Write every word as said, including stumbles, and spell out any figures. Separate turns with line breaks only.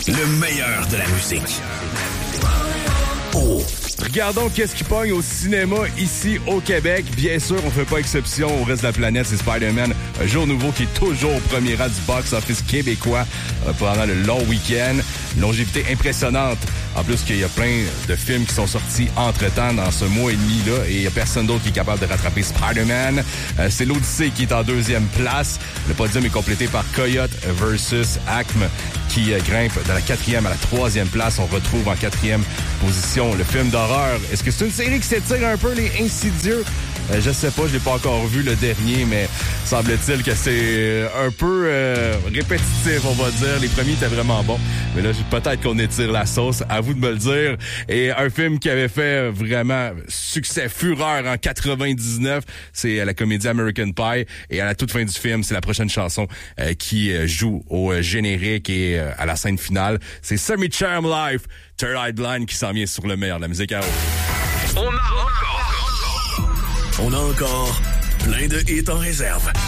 Le meilleur de la musique. Oh.
Regardons qu'est-ce qui pogne au cinéma ici au Québec. Bien sûr, on fait pas exception au reste de la planète. C'est Spider-Man, un jour nouveau qui est toujours au premier rang du box-office québécois euh, pendant le long week-end. Une longévité impressionnante. En plus qu'il y a plein de films qui sont sortis entre-temps dans ce mois et demi-là et il y a personne d'autre qui est capable de rattraper Spider-Man. Euh, c'est l'Odyssée qui est en deuxième place. Le podium est complété par Coyote versus Acme qui euh, grimpe de la quatrième à la troisième place. On retrouve en quatrième position le film d'horreur. Est-ce que c'est une série qui s'étire un peu, les Insidieux? Euh, je sais pas, je l'ai pas encore vu le dernier, mais semble-t-il que c'est un peu euh, répétitif, on va dire. Les premiers étaient vraiment bons, mais là, peut-être qu'on étire la sauce. À vous de me le dire. Et un film qui avait fait vraiment succès, fureur en quatre-vingt-dix-neuf, c'est la comédie American Pie. Et à la toute fin du film, c'est la prochaine chanson euh, qui joue au générique et euh, à la scène finale. C'est Semi Charm Life, Third Eye Blind qui s'en vient sur le meilleur de la musique à haut.
On a encore... On a encore plein de hits en réserve.